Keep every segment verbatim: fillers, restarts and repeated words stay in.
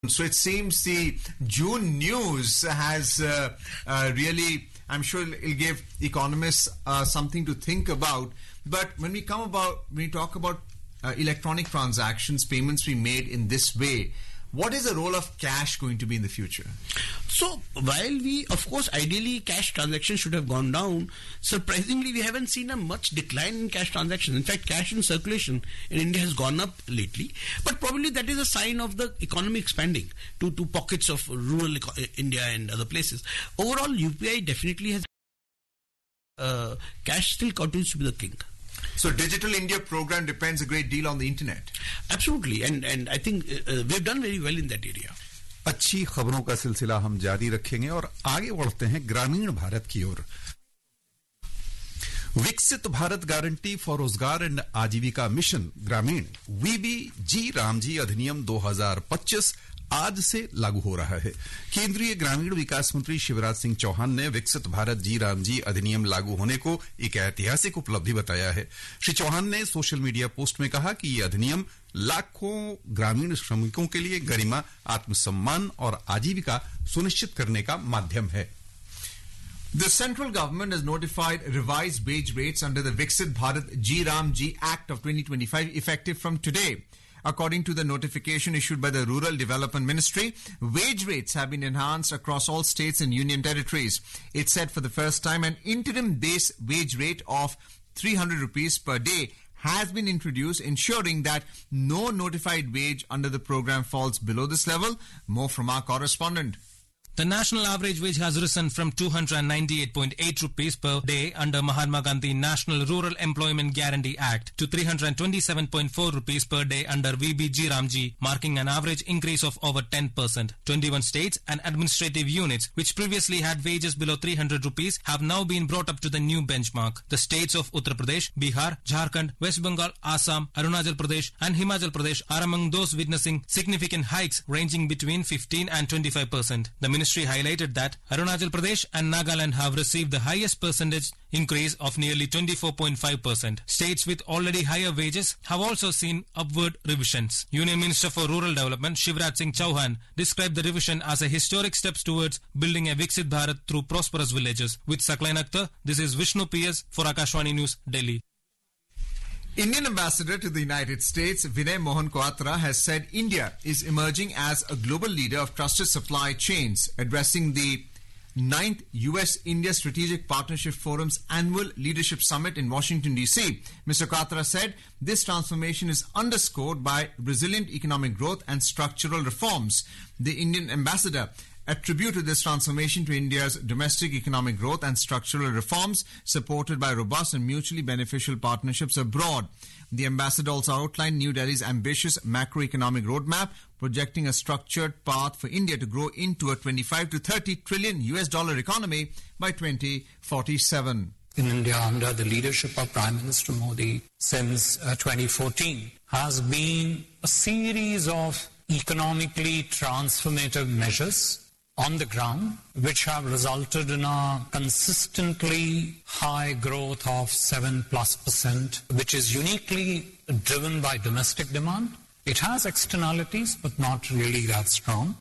So it seems the June news has uh, uh, really, I'm sure it'll give economists uh, something to think about. But when we come about, when we talk about uh, electronic transactions, payments we made in this way, what is the role of cash going to be in the future? So, while we, of course, ideally cash transactions should have gone down, surprisingly, we haven't seen a much decline in cash transactions. In fact, cash in circulation in India has gone up lately. But probably that is a sign of the economy expanding to, to pockets of rural eco- India and other places. Overall, U P I definitely has, uh, cash still continues to be the king. So Digital India program depends a great deal on the internet. Absolutely, and and I think uh, we've done very well in that area. अच्छी खबरों का सिलसिला हम जारी रखेंगे और आगे बढ़ते हैं ग्रामीण भारत की ओर। विकसित भारत गारंटी फॉर रोजगार एंड आजीविका मिशन ग्रामीण वीबी जी रामजी अधिनियम दो हज़ार पच्चीस आज से लागू हो रहा है। केंद्रीय ग्रामीण विकास मंत्री शिवराज सिंह चौहान ने विकसित भारत जी रामजी अधिनियम लागू होने को एक ऐतिहासिक उपलब्धि बताया है। श्री चौहान ने सोशल मीडिया पोस्ट में कहा कि यह अधिनियम लाखों ग्रामीण श्रमिकों के लिए गरिमा, आत्मसम्मान और आजीविका सुनिश्चित करने का माध्यम है। The central government has notified revised wage rates under the Viksit Bharat G Ramji Act of twenty twenty-five effective from today. According to the notification issued by the Rural Development Ministry, wage rates have been enhanced across all states and union territories. It said for the first time an interim base wage rate of three hundred rupees per day has been introduced, ensuring that no notified wage under the program falls below this level. More from our correspondent. The national average wage has risen from two hundred ninety-eight point eight rupees per day under Mahatma Gandhi National Rural Employment Guarantee Act to three hundred twenty-seven point four rupees per day under V B G Ramji, marking an average increase of over ten percent. twenty-one states and administrative units which previously had wages below three hundred rupees have now been brought up to the new benchmark. The states of Uttar Pradesh, Bihar, Jharkhand, West Bengal, Assam, Arunachal Pradesh and Himachal Pradesh are among those witnessing significant hikes ranging between fifteen and twenty-five percent. The ministry highlighted that Arunachal Pradesh and Nagaland have received the highest percentage increase of nearly twenty-four point five percent. States with already higher wages have also seen upward revisions. Union Minister for Rural Development Shivraj Singh Chauhan described the revision as a historic step towards building a Viksit Bharat through prosperous villages. With Sakline Akhtar, this is Vishnu P S for Akashvani News, Delhi. Indian Ambassador to the United States, Vinay Mohan Kwatra, has said India is emerging as a global leader of trusted supply chains. Addressing the ninth U S India Strategic Partnership Forum's annual leadership summit in Washington, D C, Mister Kwatra said this transformation is underscored by resilient economic growth and structural reforms. The Indian ambassador attributed this transformation to India's domestic economic growth and structural reforms supported by robust and mutually beneficial partnerships abroad. The ambassador also outlined New Delhi's ambitious macroeconomic roadmap, projecting a structured path for India to grow into a twenty-five to thirty trillion U S dollar economy by twenty forty-seven. In India, under the leadership of Prime Minister Modi since uh, twenty fourteen, has been a series of economically transformative measures on the ground, which have resulted in a consistently high growth of seven plus percent, which is uniquely driven by domestic demand. It has externalities, but not really that strong.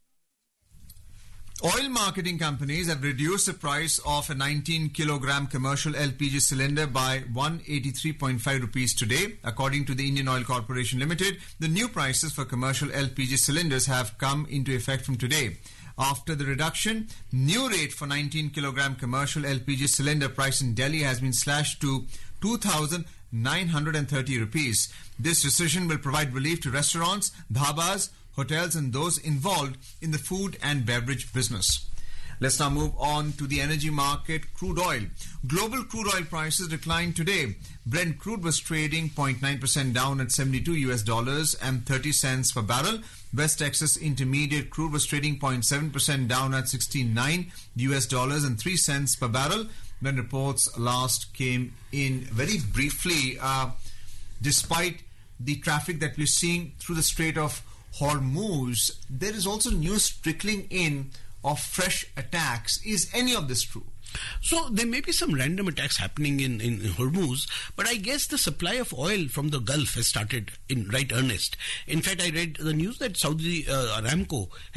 Oil marketing companies have reduced the price of a nineteen kilogram commercial L P G cylinder by one hundred eighty-three point five rupees today. According to the Indian Oil Corporation Limited, the new prices for commercial L P G cylinders have come into effect from today. After the reduction, new rate for nineteen kilogram commercial L P G cylinder price in Delhi has been slashed to two thousand nine hundred thirty rupees. This decision will provide relief to restaurants, dhabas, hotels and those involved in the food and beverage business. Let's now move on to the energy market. Crude oil. Global crude oil prices declined today. Brent crude was trading zero point nine percent down at seventy-two U S dollars and thirty cents per barrel. West Texas Intermediate crude was trading zero point seven percent down at sixty-nine U S dollars and three cents per barrel. When reports last came in very briefly, uh, despite the traffic that we're seeing through the Strait of Hormuz, there is also news trickling in of fresh attacks. Is any of this true? So there may be some random attacks happening in, in Hormuz, but I guess the supply of oil from the Gulf has started in right earnest. In fact, I read the news that Saudi uh, Aramco